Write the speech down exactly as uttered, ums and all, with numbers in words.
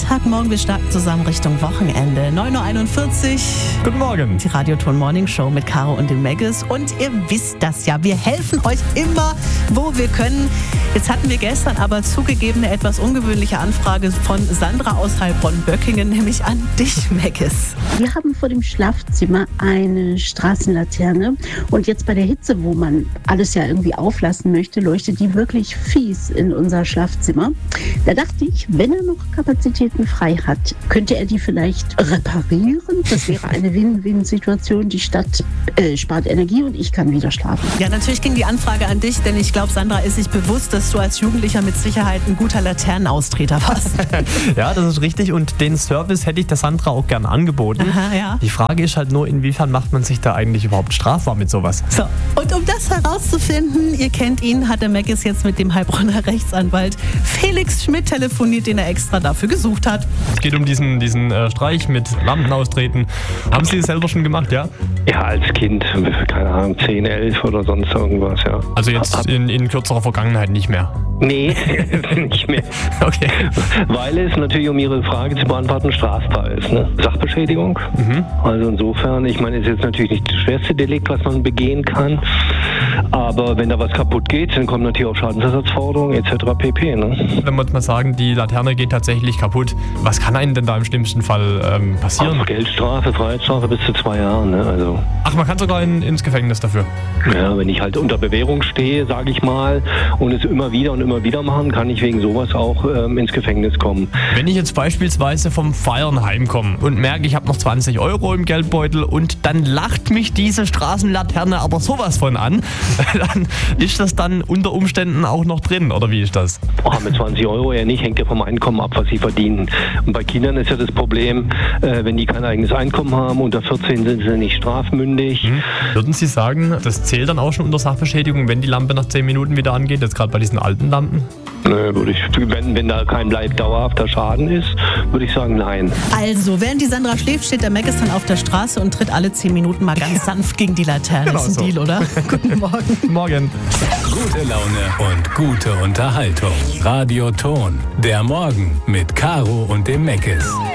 Freitagmorgen, wir starten zusammen Richtung Wochenende. neun Uhr einundvierzig. Guten Morgen. Die Radioton Morning Show mit Caro und dem Meggis. Und ihr wisst das ja, wir helfen euch immer, wo wir können. Jetzt hatten wir gestern aber zugegeben eine etwas ungewöhnliche Anfrage von Sandra aus Heilbronn-Böckingen, nämlich an dich, Meggis. Wir haben vor dem Schlafzimmer eine Straßenlaterne und jetzt bei der Hitze, wo man alles ja irgendwie auflassen möchte, leuchtet die wirklich fies in unser Schlafzimmer. Da dachte ich, wenn er noch Kapazitäten frei hat, könnte er die vielleicht reparieren. Das wäre eine Win-Win-Situation. Die Stadt äh, spart Energie und ich kann wieder schlafen. Ja, natürlich ging die Anfrage an dich, denn ich glaube, Sandra ist sich bewusst, dass du als Jugendlicher mit Sicherheit ein guter Laternenaustreter warst. Ja, das ist richtig und den Service hätte ich der Sandra auch gern angeboten. Aha, ja. Die Frage ist halt nur, inwiefern macht man sich da eigentlich überhaupt strafbar mit sowas? So, und um das herauszufinden, ihr kennt ihn, hat der Meggis jetzt mit dem Heilbronner Rechtsanwalt Felix Schmidt telefoniert, den er extra dafür gesucht hat. Es geht um diesen, diesen äh, Streich mit Lampen austreten. Haben Sie das selber schon gemacht, ja? Ja, als Kind, keine Ahnung, zehn, elf oder sonst irgendwas, ja. Also jetzt in, in kürzerer Vergangenheit nicht mehr? Nee, nicht mehr. Okay. Weil es natürlich, um Ihre Frage zu beantworten, strafbar ist. Ne? Sachbeschädigung. Mhm. Also insofern, ich meine, es ist jetzt natürlich nicht das schwerste Delikt, was man begehen kann. Aber wenn da was kaputt geht, dann kommt natürlich auch Schadensersatzforderungen et cetera pp. Ne? Wenn wir jetzt mal sagen, die Laterne geht tatsächlich kaputt, was kann einem denn da im schlimmsten Fall ähm, passieren? Ach, Geldstrafe, Freiheitsstrafe bis zu zwei Jahren. Ne? Also. Ach, man kann sogar in, ins Gefängnis dafür? Ja, wenn ich halt unter Bewährung stehe, sage ich mal, und es immer wieder und immer wieder machen, kann ich wegen sowas auch ähm, ins Gefängnis kommen. Wenn ich jetzt beispielsweise vom Feiern heimkomme und merke, ich habe noch zwanzig Euro im Geldbeutel und dann lacht mich diese Straßenlaterne aber sowas von an, dann ist das dann unter Umständen auch noch drin, oder wie ist das? Oh, mit zwanzig Euro eher nicht, hängt ja vom Einkommen ab, was sie verdienen. Und bei Kindern ist ja das Problem, äh, wenn die kein eigenes Einkommen haben, unter vierzehn sind sie nicht strafmündig. Hm. Würden Sie sagen, das zählt dann auch schon unter Sachbeschädigung, wenn die Lampe nach zehn Minuten wieder angeht, jetzt gerade bei diesen alten Lampen? Nö, würde ich, wenn, wenn da kein bleib dauerhafter Schaden ist, würde ich sagen, nein. Also, während die Sandra schläft, steht der Meggis dann auf der Straße und tritt alle zehn Minuten mal ganz sanft gegen die Laterne. Genau das ist ein so. Deal, oder? Guten Morgen. Guten Morgen. Gute Laune und gute Unterhaltung. Radioton. Der Morgen mit Caro und dem Meggis.